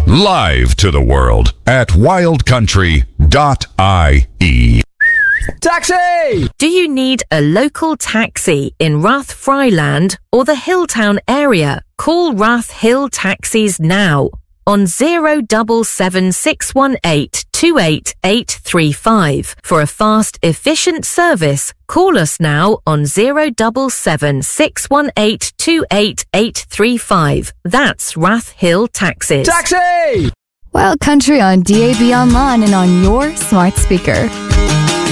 Live to the world at wildcountry.ie. Taxi! Do you need a local taxi in Rathfryland or the Hilltown area? Call Rath Hill Taxis now on 077 618 28835. For a fast, efficient service, call us now on 077 618 28835. That's Rath Hill Taxis. Taxi! Wild Country on DAB Online and on your smart speaker.